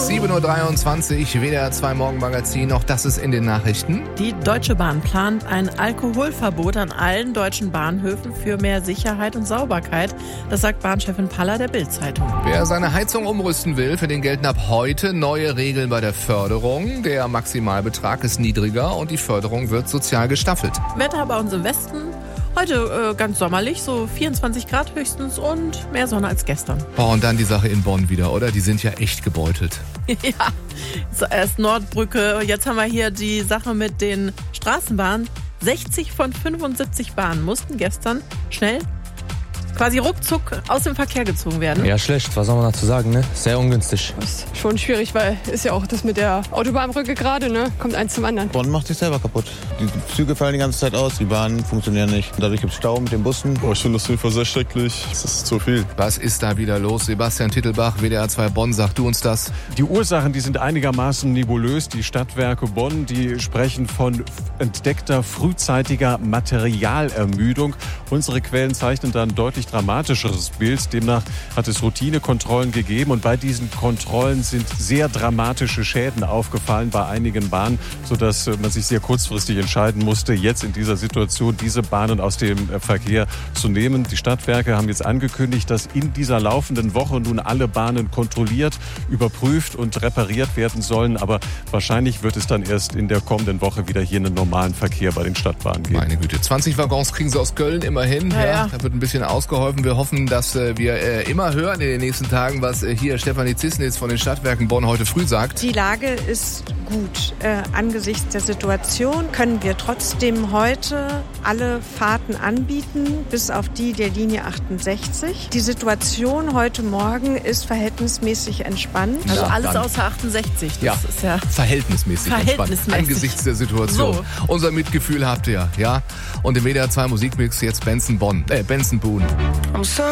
7.23 Uhr, WDR 2 Morgenmagazin. Auch das ist in den Nachrichten. Die Deutsche Bahn plant ein Alkoholverbot an allen deutschen Bahnhöfen für mehr Sicherheit und Sauberkeit. Das sagt Bahnchefin Paller der Bild-Zeitung. Wer seine Heizung umrüsten will, für den gelten ab heute neue Regeln bei der Förderung. Der Maximalbetrag ist niedriger und die Förderung wird sozial gestaffelt. Wetter bei uns im Westen. Heute ganz sommerlich, so 24 Grad höchstens und mehr Sonne als gestern. Boah, und dann die Sache in Bonn wieder, oder? Die sind ja echt gebeutelt. Ja, erst Nordbrücke. Jetzt haben wir hier die Sache mit den Straßenbahnen. 60 von 75 Bahnen mussten gestern schnell quasi ruckzuck aus dem Verkehr gezogen werden. Ja, schlecht. Was soll man dazu sagen, ne? Sehr ungünstig. Das ist schon schwierig, weil ist ja auch das mit der Autobahnbrücke gerade, ne? Kommt eins zum anderen. Bonn macht sich selber kaputt. Die Züge fallen die ganze Zeit aus, die Bahnen funktionieren nicht. Dadurch gibt es Stau mit den Bussen. Ich finde das auf jeden Fall sehr schrecklich. Das ist zu viel. Was ist da wieder los? Sebastian Tittelbach, WDR 2 Bonn, sag du uns das. Die Ursachen, die sind einigermaßen nebulös. Die Stadtwerke Bonn, die sprechen von entdeckter frühzeitiger Materialermüdung. Unsere Quellen zeichnen da ein deutlich dramatischeres Bild. Demnach hat es Routinekontrollen gegeben und bei diesen Kontrollen sind sehr dramatische Schäden aufgefallen bei einigen Bahnen, sodass man sich sehr kurzfristig entscheiden musste, jetzt in dieser Situation diese Bahnen aus dem Verkehr zu nehmen. Die Stadtwerke haben jetzt angekündigt, dass in dieser laufenden Woche nun alle Bahnen kontrolliert, überprüft und repariert werden sollen. Aber wahrscheinlich wird es dann erst in der kommenden Woche wieder hier einen normalen Verkehr bei den Stadtbahnen geben. Meine Güte, 20 Waggons kriegen sie aus Köln immerhin. Ja. Da wird ein bisschen ausgeholfen. Wir hoffen, dass wir immer hören in den nächsten Tagen, was hier Stefanie Zissnitz von den Stadtwerken Bonn heute früh sagt. Die Lage ist gut. Angesichts der Situation können wir trotzdem heute alle Fahrten anbieten, bis auf die der Linie 68. Die Situation heute Morgen ist verhältnismäßig entspannt. Also Ja, alles dann. außer 68. Das Ja, ist ja verhältnismäßig entspannt. Angesichts der Situation. So. Unser Mitgefühl habt ihr, ja. Und im WDR 2 Musikmix jetzt Benson Boone.